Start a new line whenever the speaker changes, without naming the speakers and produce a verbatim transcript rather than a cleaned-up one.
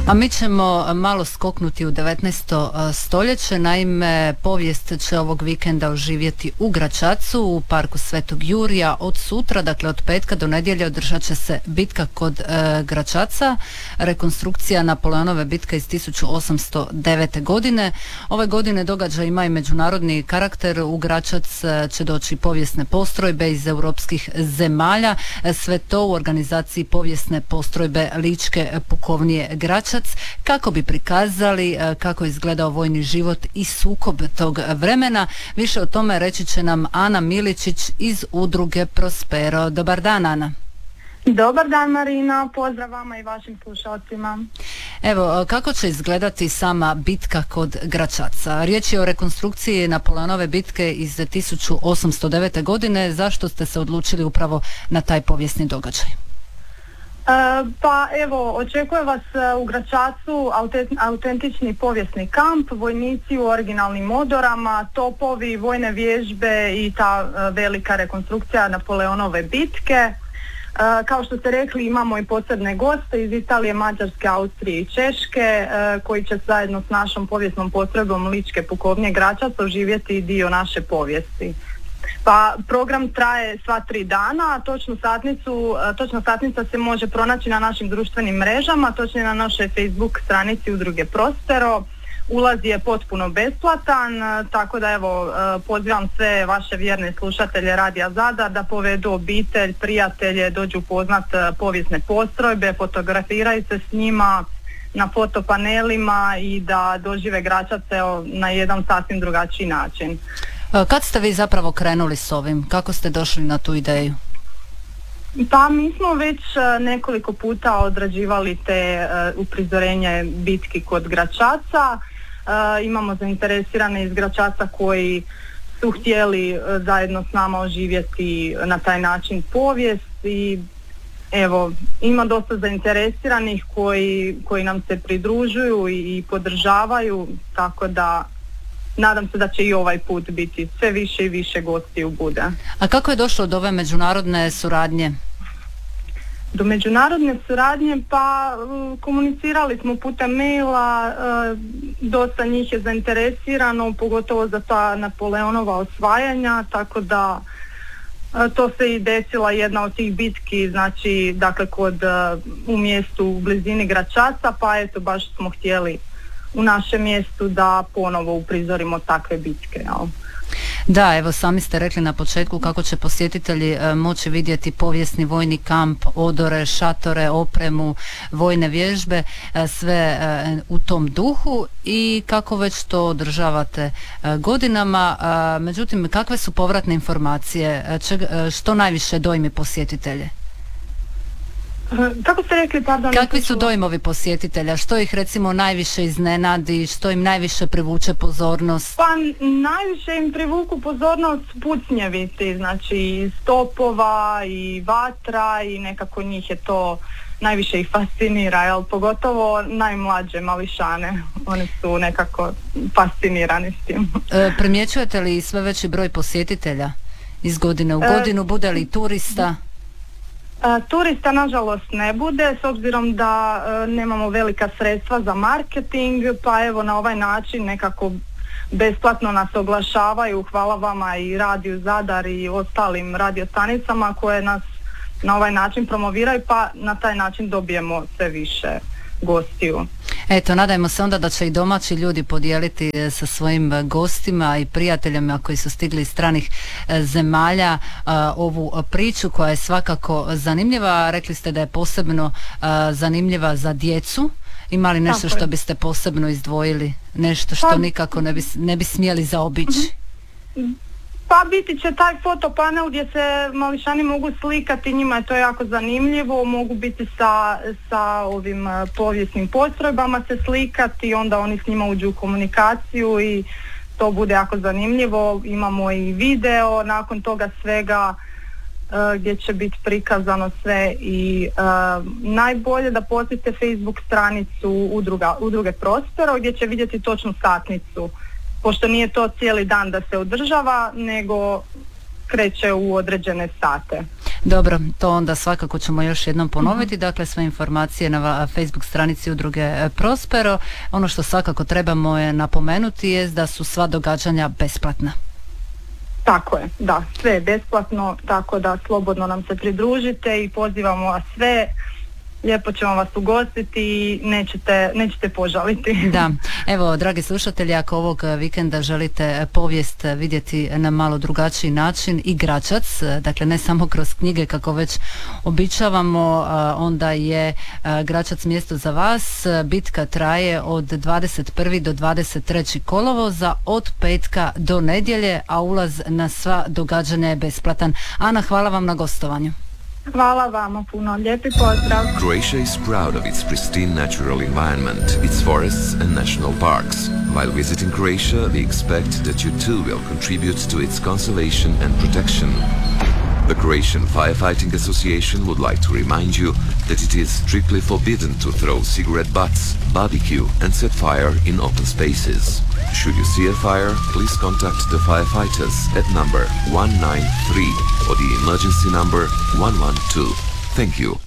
A mi ćemo malo skoknuti u devetnaesto stoljeće. Naime, povijest će ovog vikenda oživjeti u Gračacu, u parku Svetog Jurija. Od sutra, dakle od petka do nedjelje, održat će se bitka kod e, Gračaca, rekonstrukcija Napoleonove bitke iz tisuću osamsto devete. godine. Ove godine događaj ima i međunarodni karakter. U Gračac će doći povijesne postrojbe iz europskih zemalja. Sve to u organizaciji povijesne postrojbe Ličke pukovnije Gračac, kako bi prikazali kako je izgledao vojni život i sukob tog vremena. Više o tome reći će nam Ana Miličić iz udruge Prospero. Dobar dan, Ana.
Dobar dan, Marina, pozdrav vama i vašim slušalcima.
Evo, kako će izgledati sama bitka kod Gračaca? Riječ je o rekonstrukciji Napoleonove bitke iz tisuću osamsto devete. godine. Zašto ste se odlučili upravo na taj povijesni događaj?
Pa evo, očekuje vas u Gračacu autentični povijesni kamp, vojnici u originalnim odorama, topovi, vojne vježbe i ta velika rekonstrukcija Napoleonove bitke. Kao što ste rekli, imamo i posebne goste iz Italije, Mađarske, Austrije i Češke koji će zajedno s našom povijesnom postrojbom Ličke pukovnije Gračac oživjeti dio naše povijesti. Pa program traje sva tri dana, a točnu satnicu, točna satnica se može pronaći na našim društvenim mrežama, točnije na našoj Facebook stranici udruge Prospero. Ulaz je potpuno besplatan, tako da evo pozivam sve vaše vjerne slušatelje Radija Zadar da povedu obitelj, prijatelje, dođu upoznat povijesne postrojbe, fotografiraju se s njima na fotopanelima i da dožive Gračac na jedan sasvim drugačiji način.
Kad ste vi zapravo krenuli s ovim? Kako ste došli na tu ideju?
Pa mi smo već nekoliko puta odrađivali te uh, uprizorenje bitki kod Gračaca. Uh, imamo zainteresirane iz Gračaca koji su htjeli uh, zajedno s nama oživjeti na taj način povijest i evo, ima dosta zainteresiranih koji, koji nam se pridružuju i, i podržavaju, tako da nadam se da će i ovaj put biti sve više i više gostiju bude.
A kako je došlo do ove međunarodne suradnje?
Do međunarodne suradnje pa komunicirali smo putem maila, dosta njih je zainteresirano, pogotovo za ta Napoleonova osvajanja, tako da to se i desila jedna od tih bitki, znači dakle kod u mjestu u blizini Gračaca, pa eto baš smo htjeli u našem mjestu da ponovo uprizorimo takve bitke. Jel?
Da, evo sami ste rekli na početku kako će posjetitelji e, moći vidjeti povijesni vojni kamp, odore, šatore, opremu, vojne vježbe, e, sve e, u tom duhu i kako već to održavate e, godinama. E, međutim, kakve su povratne informacije? E, čeg, e, što najviše dojmi posjetitelje?
Kako ste rekli, pardon?
Kakvi su dojmovi posjetitelja? Što ih recimo najviše iznenadi? Što im najviše privuče pozornost?
Pa najviše im privuku pozornost pucnjevi, znači iz topova i vatra i nekako njih je to najviše ih fascinira, jel? Pogotovo najmlađe mališane. Oni su nekako fascinirani s tim.
E, primjećujete li sve veći broj posjetitelja iz godine u godinu? E, bude li turista?
E, turista nažalost ne bude, s obzirom da e, nemamo velika sredstva za marketing, pa evo na ovaj način nekako besplatno nas oglašavaju, hvala vama i Radiju Zadar i ostalim radiostanicama koje nas na ovaj način promoviraju, pa na taj način dobijemo sve više gostiju.
Eto, nadajmo se onda da će i domaći ljudi podijeliti sa svojim gostima i prijateljima koji su stigli iz stranih zemalja ovu priču koja je svakako zanimljiva. Rekli ste da je posebno zanimljiva za djecu. Ima li nešto što biste posebno izdvojili? Nešto što pa, nikako ne bi, ne bi smjeli zaobići?
Pa biti će taj fotopanel gdje se mališani mogu slikati, njima je to jako zanimljivo, mogu biti sa, sa ovim povijesnim postrojbama se slikati, onda oni s njima uđu u komunikaciju i to bude jako zanimljivo. Imamo i video nakon toga svega uh, gdje će biti prikazano sve i uh, najbolje da posjetite Facebook stranicu udruga, udruge Prospero gdje će vidjeti točnu satnicu, pošto nije to cijeli dan da se održava, nego kreće u određene sate.
Dobro, to onda svakako ćemo još jednom ponoviti, dakle sve informacije na Facebook stranici udruge Prospero. Ono što svakako trebamo je napomenuti je da su sva događanja besplatna.
Tako je, da, sve je besplatno, tako da slobodno nam se pridružite i pozivamo vas sve. Lijepo ćemo vas ugostiti i nećete, nećete požaliti.
Da, evo dragi slušatelji, ako ovog vikenda želite povijest vidjeti na malo drugačiji način i Gračac, dakle ne samo kroz knjige kako već običavamo, onda je Gračac mjesto za vas. Bitka traje od dvadeset prvog do dvadeset trećeg kolovoza, od petka do nedjelje, a ulaz na sva događanja je besplatan. Ana, hvala vam na gostovanju.
Hvala vama puno, lijepi pozdrav.
Croatia is proud of its pristine natural environment, its forests and national parks. While visiting Croatia, we expect that you too will contribute to its conservation and protection. The Croatian Firefighting Association would like to remind you that it is strictly forbidden to throw cigarette butts, barbecue and set fire in open spaces. Should you see a fire, please contact the firefighters at number one nine three or the emergency number one one two. Thank you.